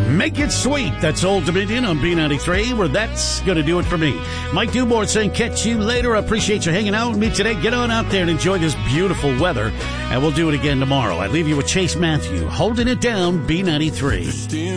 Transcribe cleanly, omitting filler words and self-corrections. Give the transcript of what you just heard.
Make it sweet. That's Old Dominion on B93, where that's going to do it for me. Mike Dubor saying catch you later. I appreciate you hanging out with me today. Get on out there and enjoy this beautiful weather, and we'll do it again tomorrow. I leave you with Chase Matthew, holding it down, B93.